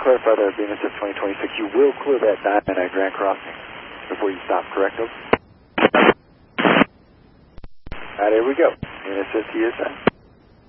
clarify that BNSF 2026, you will clear that diamond at Grand Crossing before you stop, correct? Alright, here we go. BNSF TSI.